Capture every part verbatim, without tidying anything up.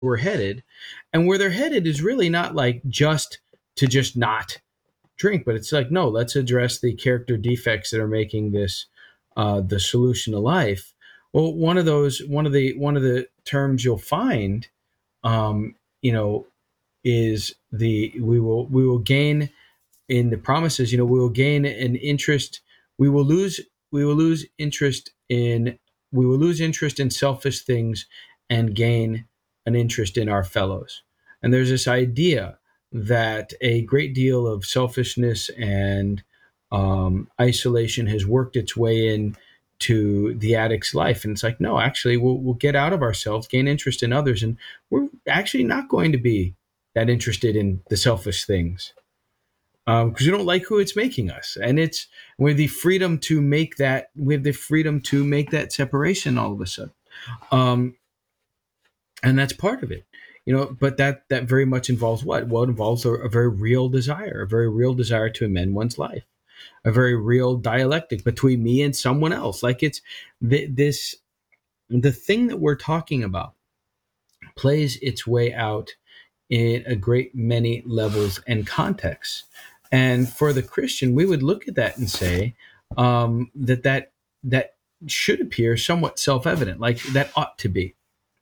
we're headed. And where they're headed is really not like just to just not drink, but it's like, no, let's address the character defects that are making this uh, the solution to life. Well, one of those, one of the one of the terms you'll find, um, you know, is the we will we will gain in the promises. You know, we will gain an interest. We will lose. We will lose interest in. We will lose interest in selfish things and gain an interest in our fellows. And there's this idea that a great deal of selfishness and um, isolation has worked its way in to the addict's life. And it's like, no, actually, we'll, we'll get out of ourselves, gain interest in others, and we're actually not going to be that interested in the selfish things because um, we don't like who it's making us. And it's we have the freedom to make that. We have the freedom to make that separation all of a sudden. Um, and that's part of it, you know, but that that very much involves what? Well, it involves a, a very real desire, a very real desire to amend one's life, a very real dialectic between me and someone else. Like it's th- this, the thing that we're talking about plays its way out in a great many levels and contexts. And for the Christian, we would look at that and say um, that that that should appear somewhat self-evident, like that ought to be,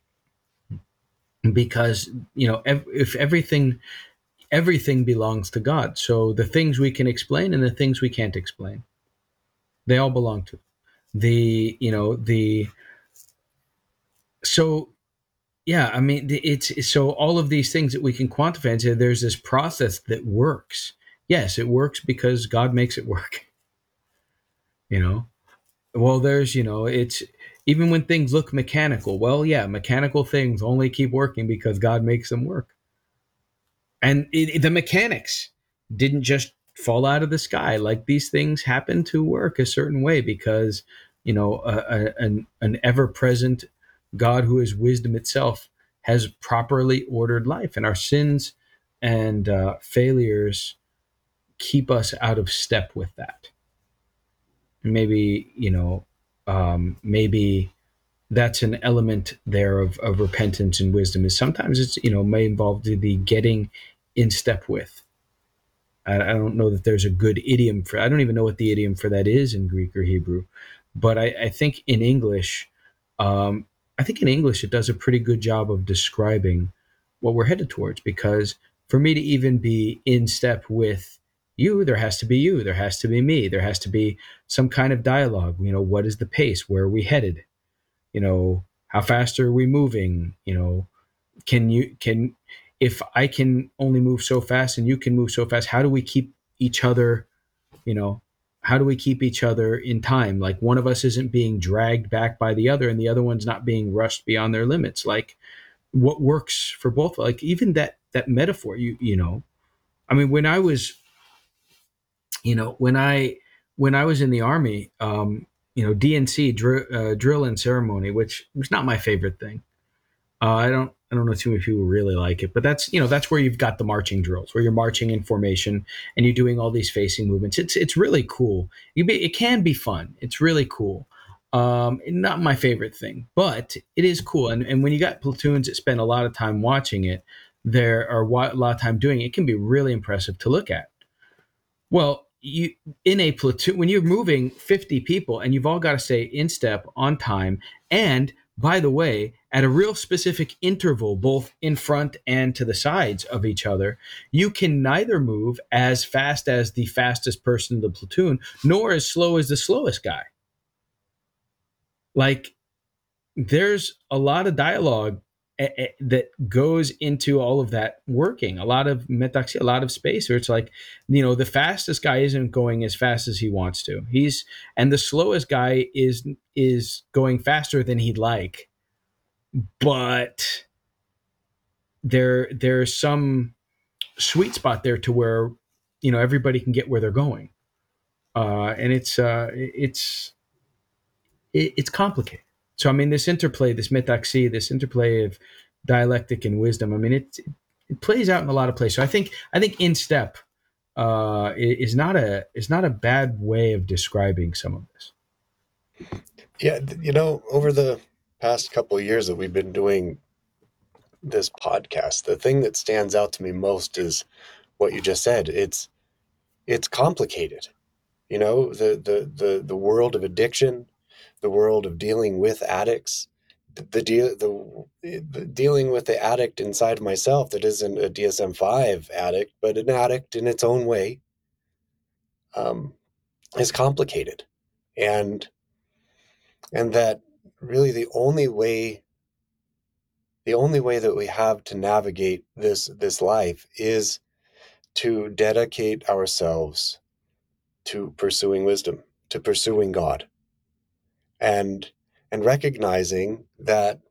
because you know ev- if everything everything belongs to God, so the things we can explain and the things we can't explain, they all belong to the you know the so yeah, I mean it's so all of these things that we can quantify and say there's this process that works. Yes, it works because God makes it work. You know, well, there's you know it's even when things look mechanical. Well, yeah, mechanical things only keep working because God makes them work. And it, the mechanics didn't just fall out of the sky. Like these things happen to work a certain way because you know a, a, an an ever present God who is wisdom itself has properly ordered life, and our sins and uh, failures keep us out of step with that. Maybe you know, um, maybe that's an element there of, of repentance and wisdom. Is sometimes it's you know may involve the, the getting in step with. I, I don't know that there's a good idiom for. I don't even know what the idiom for that is in Greek or Hebrew, but I, I think in English, um, I think in English it does a pretty good job of describing what we're headed towards. Because for me to even be in step with you, there has to be you, there has to be me, there has to be some kind of dialogue. You know, what is the pace? Where are we headed? You know, how fast are we moving? You know, can you can if I can only move so fast and you can move so fast, how do we keep each other, you know, how do we keep each other in time? Like one of us isn't being dragged back by the other and the other one's not being rushed beyond their limits. Like what works for both, like even that that metaphor, you you know, I mean when I was, you know, when I when I was in the army, um, you know, D and C, dr- uh, drill and ceremony, which was not my favorite thing. Uh, I don't I don't know too many people really like it, but that's you know that's where you've got the marching drills, where you're marching in formation and you're doing all these facing movements. It's it's really cool. You be, it can be fun. It's really cool. Um, not my favorite thing, but it is cool. And and when you got platoons that spend a lot of time watching it, there are a lot of time doing it, it can be really impressive to look at. Well, you in a platoon when you're moving fifty people and you've all got to stay in step on time, and by the way, at a real specific interval, both in front and to the sides of each other, you can neither move as fast as the fastest person in the platoon, nor as slow as the slowest guy. Like there's a lot of dialogue eh, eh, that goes into all of that working. A lot of metaxia, a lot of space where it's like, you know, the fastest guy isn't going as fast as he wants to. He's and the slowest guy is is going faster than he'd like. But there there's some sweet spot there to where you know everybody can get where they're going. Uh, and it's uh, it's it, it's complicated. So I mean, this interplay, this metaxi, this interplay of dialectic and wisdom. I mean, it it plays out in a lot of places. So I think I think in step uh, is not a is not a bad way of describing some of this. Yeah, th- you know, over the past couple of years that we've been doing this podcast, the thing that stands out to me most is what you just said. It's it's complicated. You know, the the the the world of addiction, the world of dealing with addicts, the the, deal, the, the dealing with the addict inside myself that isn't a D S M five addict, but an addict in its own way, um, is complicated, and and that really the only way the only way that we have to navigate this this life is to dedicate ourselves to pursuing wisdom, to pursuing God, and and recognizing that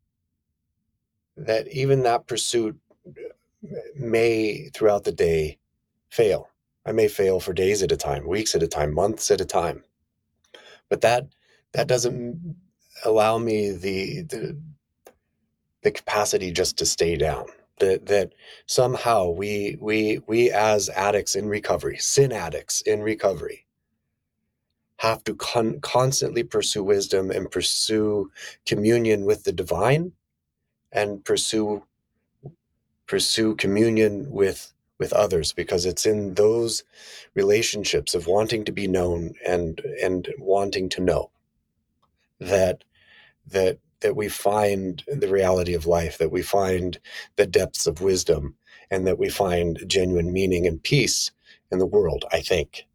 that even that pursuit may throughout the day fail. I may fail for days at a time, weeks at a time, months at a time. But that that doesn't allow me the the, the capacity just to stay down. That that somehow we we we as addicts in recovery, sin addicts in recovery, have to con- constantly pursue wisdom and pursue communion with the divine and pursue pursue communion with with others, because it's in those relationships of wanting to be known and and wanting to know that that that we find the reality of life, that we find the depths of wisdom, and that we find genuine meaning and peace in the world, I think.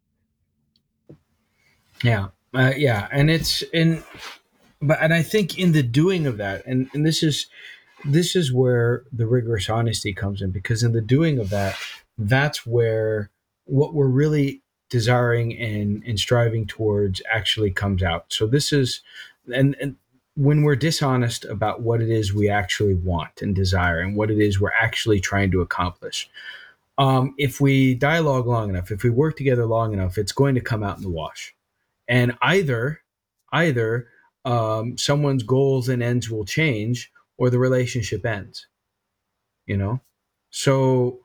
Yeah, uh, yeah, and it's in, but and I think in the doing of that, and and this is this is where the rigorous honesty comes in, because in the doing of that, that's where what we're really desiring and and striving towards actually comes out. So this is, and and when we're dishonest about what it is we actually want and desire and what it is we're actually trying to accomplish, um, if we dialogue long enough, if we work together long enough, it's going to come out in the wash. And either either um, someone's goals and ends will change, or the relationship ends. You know, so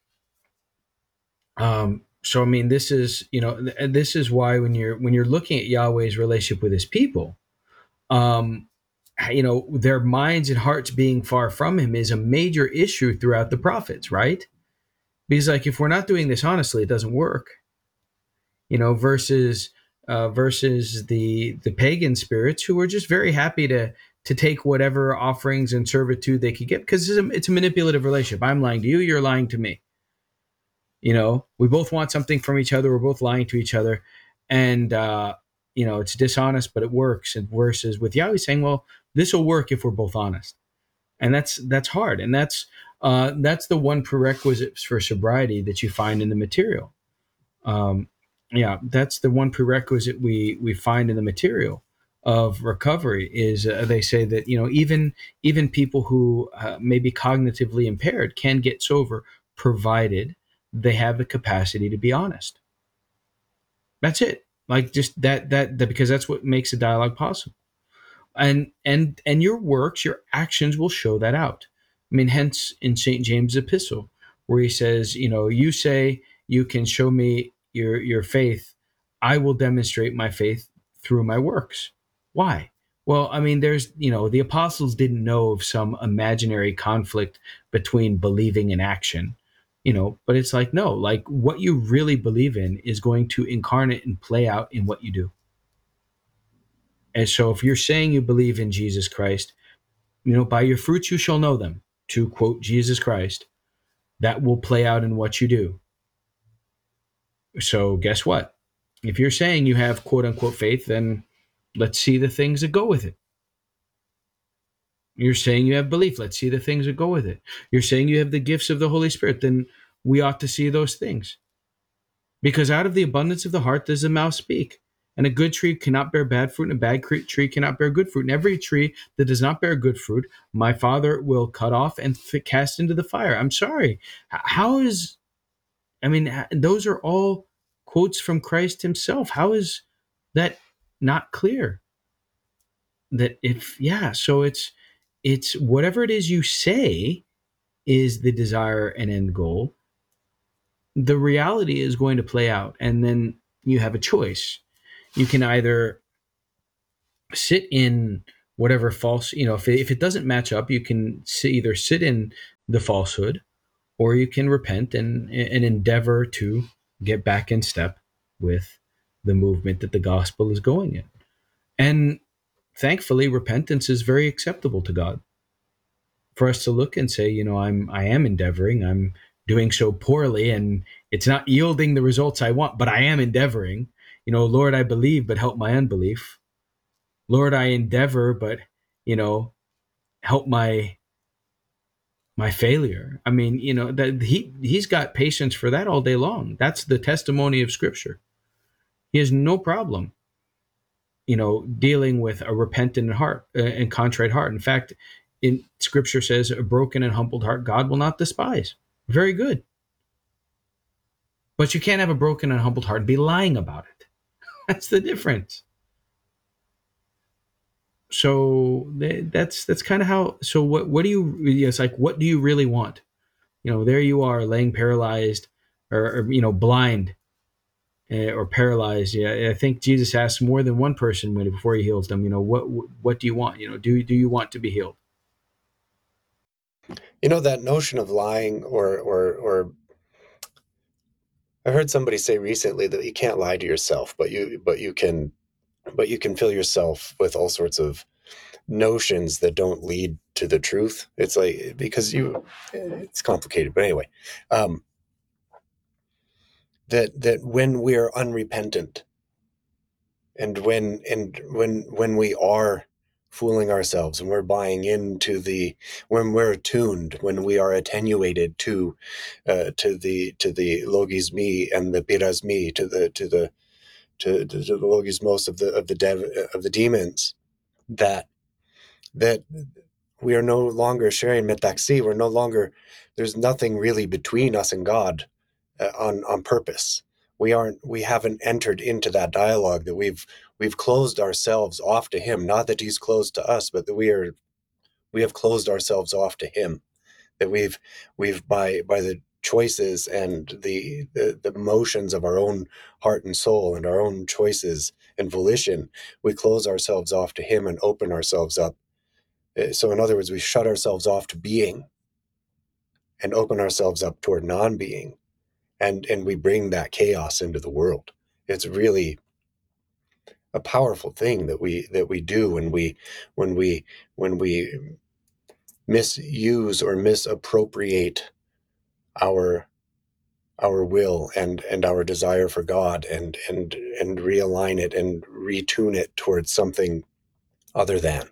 um, so I mean, this is, you know, th- this is why when you're when you're looking at Yahweh's relationship with His people, um, you know, their minds and hearts being far from Him is a major issue throughout the prophets, right? Because like if we're not doing this honestly, it doesn't work. You know, versus uh, versus the the pagan spirits who were just very happy to to take whatever offerings and servitude they could get, because it's a, it's a manipulative relationship. I'm lying to you, you're lying to me. You know, we both want something from each other, we're both lying to each other, and uh, you know, it's dishonest, but it works. And versus with Yahweh saying, well, this will work if we're both honest, and that's that's hard, and that's uh, that's the one prerequisite for sobriety that you find in the material. Um, yeah, that's the one prerequisite we we find in the material of recovery is, uh, they say that, you know, even even people who uh, may be cognitively impaired can get sober, provided they have the capacity to be honest. That's it. Like just that that, that because that's what makes a dialogue possible. And and and your works, your actions will show that out. I mean, hence in Saint James' epistle, where he says, you know, you say you can show me your your faith, I will demonstrate my faith through my works. Why? Well, I mean, there's, you know, the apostles didn't know of some imaginary conflict between believing and action, you know, but it's like, no, like what you really believe in is going to incarnate and play out in what you do. And so if you're saying you believe in Jesus Christ, you know, by your fruits you shall know them, to quote Jesus Christ, that will play out in what you do. So guess what? If you're saying you have quote unquote faith, then let's see the things that go with it. You're saying you have belief, let's see the things that go with it. You're saying you have the gifts of the Holy Spirit, then we ought to see those things. Because out of the abundance of the heart does the mouth speak. And a good tree cannot bear bad fruit, and a bad tree cannot bear good fruit. And every tree that does not bear good fruit, my Father will cut off and f- cast into the fire. I'm sorry. How is, I mean, those are all quotes from Christ himself. How is that not clear? That if, yeah, so it's, it's whatever it is you say is the desire and end goal, the reality is going to play out. And then you have a choice. You can either sit in whatever false, you know, if it, if it doesn't match up, you can sit, either sit in the falsehood, or you can repent and and endeavor to get back in step with the movement that the gospel is going in. And thankfully, repentance is very acceptable to God. For us to look and say, you know, I'm I am endeavoring, I'm doing so poorly, and it's not yielding the results I want, but I am endeavoring. You know, Lord, I believe, but help my unbelief. Lord, I endeavor, but you know, help my my failure. I mean, you know, that he he's got patience for that all day long. That's the testimony of Scripture. He has no problem, you know, dealing with a repentant heart uh, and contrite heart. In fact, in Scripture says, a broken and humbled heart God will not despise. Very good. But you can't have a broken and humbled heart and be lying about it. That's the difference. So that's that's kind of how. So what what do you? It's like, what do you really want? You know, there you are, laying paralyzed, or, or you know, blind, uh, or paralyzed. Yeah, I think Jesus asked more than one person when before he heals them. You know, what what do you want? You know, do do you want to be healed? You know, that notion of lying, or or or I heard somebody say recently that you can't lie to yourself, but you but you can but you can fill yourself with all sorts of notions that don't lead to the truth. It's like, because you it's complicated, but anyway, um that that when we're unrepentant, and when and when when we are fooling ourselves, and we're buying into the when we're attuned, when we are attenuated to uh, to the to the logos me and the piras me, to the to the to, to, to the logismos of the of the dev, of the demons, that that we are no longer sharing metaxi. We're no longer, there's nothing really between us and God, uh, on on purpose. We aren't we haven't entered into that dialogue, that we've we've closed ourselves off to him. Not that he's closed to us, but that we are we have closed ourselves off to him. That we've we've by by the choices and the, the the motions of our own heart and soul, and our own choices and volition, we close ourselves off to him and open ourselves up. So in other words, we shut ourselves off to being and open ourselves up toward non-being, and and we bring that chaos into the world. It's really a powerful thing that we that we do when we when we when we misuse or misappropriate our our will and and our desire for God, and and and realign it and retune it towards something other than.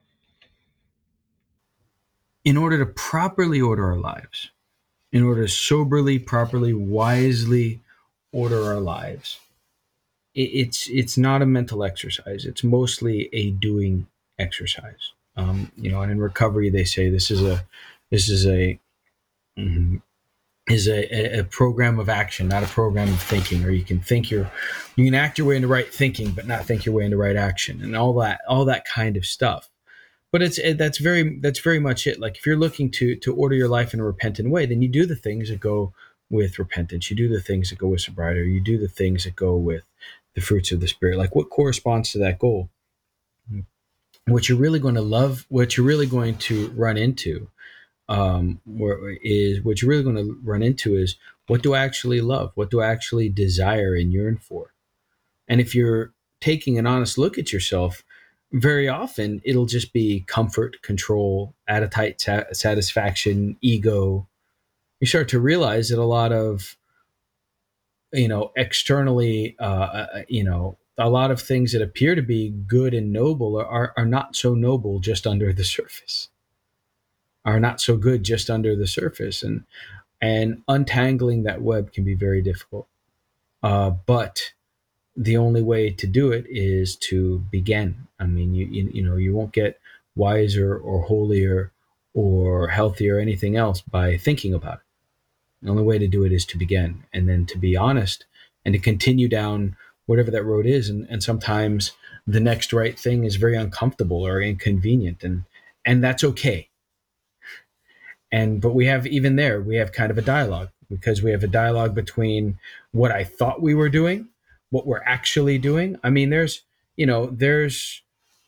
In order to properly order our lives, in order to soberly, properly, wisely order our lives, it, it's it's not a mental exercise. It's mostly a doing exercise. Um, you know, and in recovery, they say this is a this is a mm, is a, a program of action, not a program of thinking. Or you can think your you can act your way into right thinking, but not think your way into right action, and all that all that kind of stuff. But it's it, that's very that's very much it. Like, if you're looking to to order your life in a repentant way, then you do the things that go with repentance. You do the things that go with sobriety. Or you do the things that go with the fruits of the Spirit. Like, what corresponds to that goal? What you're really going to love, what you're really going to run into, um, where is what you're really going to run into is, what do I actually love? What do I actually desire and yearn for? And if you're taking an honest look at yourself, very often it'll just be comfort, control, appetite, satisfaction, ego. You start to realize that a lot of, you know, externally, uh, uh, you know, a lot of things that appear to be good and noble are, are not so noble just under the surface, are not so good just under the surface. And, and untangling that web can be very difficult. Uh, but the only way to do it is to begin. I mean, you, you you know, you won't get wiser or holier or healthier or anything else by thinking about it. The only way to do it is to begin, and then to be honest, and to continue down whatever that road is. And, and sometimes the next right thing is very uncomfortable or inconvenient, and and that's okay. And but we have, even there, we have kind of a dialogue, because we have a dialogue between what I thought we were doing, what we're actually doing. I mean, there's, you know, there's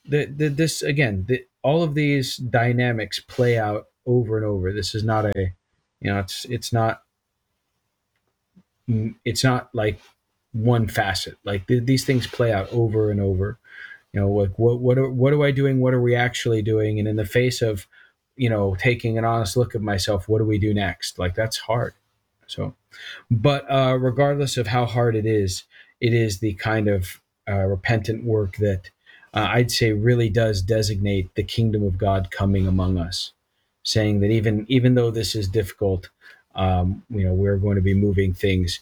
the, the, this again, the, all of these dynamics play out over and over. This is not a, you know, it's it's not it's not like one facet. Like th- these things play out over and over. You know, like what what are, what am I doing? What are we actually doing? And in the face of, you know, taking an honest look at myself, what do we do next? Like that's hard. So, but uh, regardless of how hard it is, it is the kind of uh, repentant work that uh, I'd say really does designate the kingdom of God coming among us, saying that even even though this is difficult, um, you know, we're going to be moving things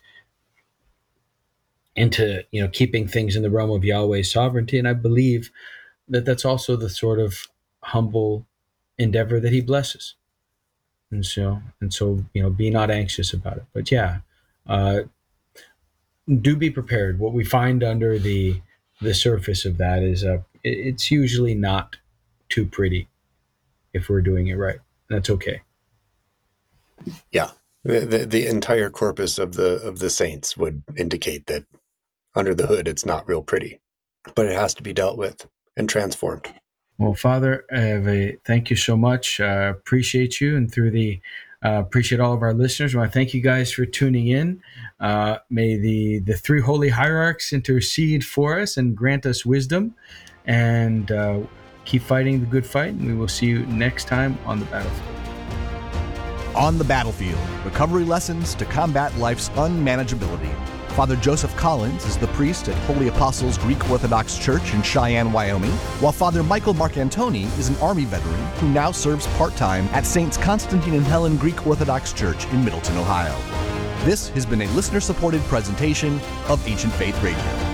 into, you know, keeping things in the realm of Yahweh's sovereignty. And I believe that that's also the sort of humble endeavor that he blesses. And so, and so, you know, be not anxious about it. But yeah, uh, do be prepared. What we find under the the surface of that is uh, it, it's usually not too pretty if we're doing it right. That's okay. Yeah, the, the the entire corpus of the of the saints would indicate that under the hood it's not real pretty, but it has to be dealt with and transformed. Well, Father, I have a, thank you so much. Uh, appreciate you, and through the uh, appreciate all of our listeners. I want to thank you guys for tuning in. Uh, may the the three holy hierarchs intercede for us and grant us wisdom, and uh, keep fighting the good fight. And we will see you next time on the battlefield. On the Battlefield, recovery lessons to combat life's unmanageability. Father Joseph Collins is the priest at Holy Apostles Greek Orthodox Church in Cheyenne, Wyoming, while Father Michael Marcantoni is an Army veteran who now serves part-time at Saints Constantine and Helen Greek Orthodox Church in Middleton, Ohio. This has been a listener-supported presentation of Ancient Faith Radio.